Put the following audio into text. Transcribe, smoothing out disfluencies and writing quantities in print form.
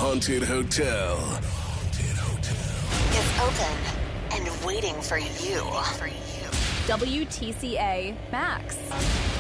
Haunted Hotel is open and waiting for you. WTCA Max.